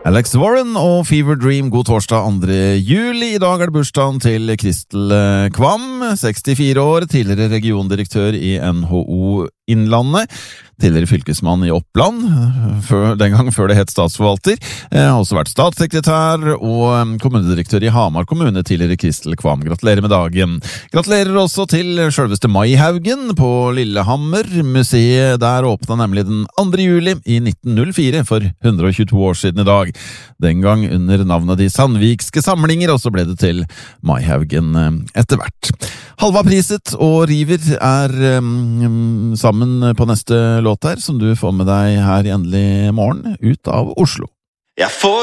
Alex Warren og Fever Dream, god torsdag 2. juli. I dag det bursdagen til Kristel Kvam, 64 år, tidligere regiondirektør i NHO Innlandet, tidligere fylkesmann i Oppland, den gang før det het statsforvalter, har også vært statssekretær og kommunedirektør i Hamar kommune, tidligere Kristel Kvam. Gratulerer med dagen. Gratulerer også til selveste Maihaugen på Lillehammer. Museet der åpnet nemlig den 2. juli i 1904, for 122 år siden i dag. Den gang under navnet De Sandvikske Samlinger, og så ble det til Maihaugen etter hvert. Halva Priset og River sammen på neste låt her, som du får med deg her i Endelig morgen ut av Oslo. Jeg får